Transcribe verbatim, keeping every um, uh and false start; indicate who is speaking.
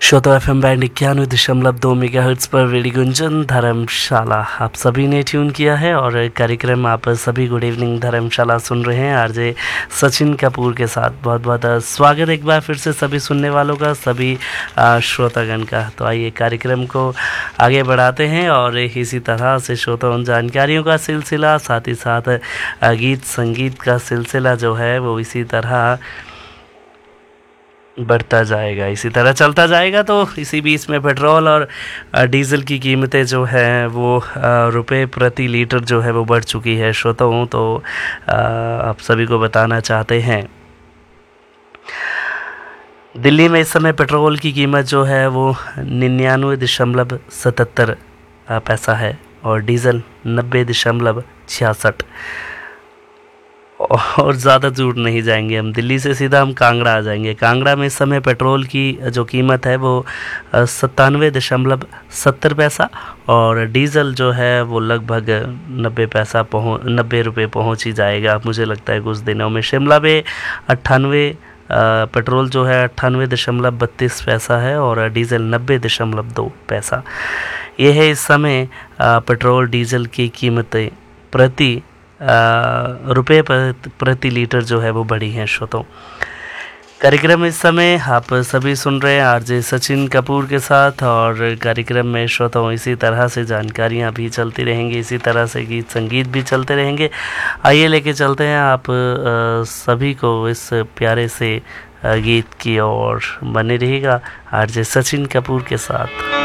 Speaker 1: श्रोता F M band इक्यानवे दशमलव दो मेगा हर्ट्ज पर रेडियो गुंजन धर्मशाला आप सभी ने ट्यून किया है और कार्यक्रम आप सभी गुड इवनिंग धर्मशाला सुन रहे हैं आरजे सचिन कपूर के साथ। बहुत बहुत स्वागत एक बार फिर से सभी सुनने वालों का, सभी श्रोतागण का। तो आइए कार्यक्रम को आगे बढ़ाते हैं और इसी तरह से श्रोता उन जानकारियों का सिलसिला, साथ ही साथ गीत संगीत का सिलसिला जो है वो इसी तरह बढ़ता जाएगा, इसी तरह चलता जाएगा। तो इसी बीच में पेट्रोल और डीज़ल की कीमतें जो है वो रुपए प्रति लीटर जो है वो बढ़ चुकी है श्रोताओं। तो आप सभी को बताना चाहते हैं, दिल्ली में इस समय पेट्रोल की कीमत जो है वो निन्यानवे दशमलव सतहत्तर पैसा है और डीज़ल नब्बे दशमलव छियासठ। और ज़्यादा दूर नहीं जाएंगे हम, दिल्ली से सीधा हम कांगड़ा आ जाएंगे। कांगड़ा में इस समय पेट्रोल की जो कीमत है वो सत्तानवे दशमलव सत्तर पैसा और डीज़ल जो है वो लगभग नब्बे पैसा पहुँच नब्बे रुपये पहुँच ही जाएगा मुझे लगता है कुछ दिनों में। शिमला में अट्ठानवे पेट्रोल जो है अट्ठानवे दशमलव बत्तीस पैसा है और डीज़ल नब्बे दशमलव दो पैसा। ये है इस समय पेट्रोल डीज़ल की कीमतें प्रति रुपये प्रति लीटर जो है वो बढ़ी हैं श्रोतों। कार्यक्रम इस समय आप सभी सुन रहे हैं आरजे सचिन कपूर के साथ और कार्यक्रम में श्रोताओं इसी तरह से जानकारियां भी चलती रहेंगी, इसी तरह से गीत संगीत भी चलते रहेंगे। आइए लेके चलते हैं आप सभी को इस प्यारे से गीत की ओर, बने रहिएगा आरजे सचिन कपूर के साथ।